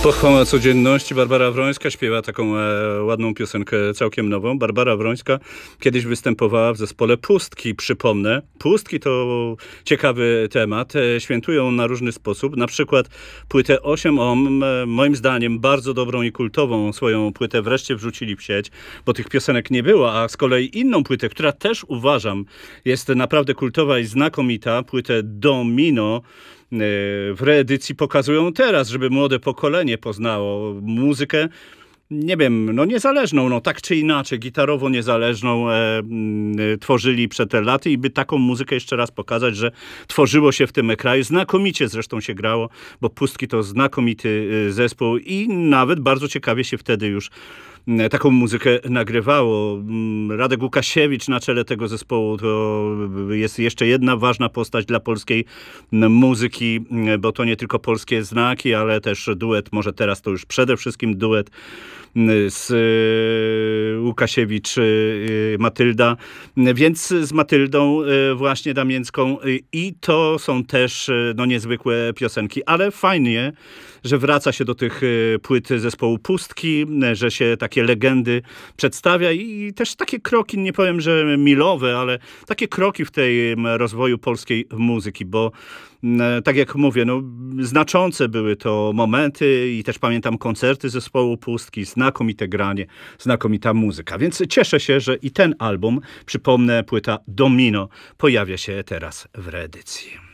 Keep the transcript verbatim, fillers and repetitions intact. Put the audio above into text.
Pochwała codzienności. Barbara Wrońska śpiewa taką e, ładną piosenkę, całkiem nową. Barbara Wrońska kiedyś występowała w zespole Pustki, przypomnę. Pustki to ciekawy temat. E, świętują na różny sposób. Na przykład płytę osiem om, e, moim zdaniem bardzo dobrą i kultową swoją płytę wreszcie wrzucili w sieć, bo tych piosenek nie było, a z kolei inną płytę, która też uważam jest naprawdę kultowa i znakomita, płytę Domino, w reedycji pokazują teraz, żeby młode pokolenie poznało muzykę, nie wiem, no niezależną, no tak czy inaczej, gitarowo niezależną e, e, tworzyli przed te laty i by taką muzykę jeszcze raz pokazać, że tworzyło się w tym kraju. Znakomicie zresztą się grało, bo Pustki to znakomity zespół i nawet bardzo ciekawie się wtedy już taką muzykę nagrywało. Radek Łukasiewicz na czele tego zespołu to jest jeszcze jedna ważna postać dla polskiej muzyki, bo to nie tylko polskie znaki, ale też duet, może teraz to już przede wszystkim duet z Łukasiewicz Matylda, więc z Matyldą właśnie Damięcką i to są też no, niezwykłe piosenki, ale fajnie, że wraca się do tych płyt zespołu Pustki, że się takie legendy przedstawia i też takie kroki, nie powiem, że milowe, ale takie kroki w tej rozwoju polskiej muzyki, bo tak jak mówię, no, znaczące były to momenty i też pamiętam koncerty zespołu Pustki, znakomite granie, znakomita muzyka. Więc cieszę się, że i ten album, przypomnę, płyta Domino, pojawia się teraz w reedycji.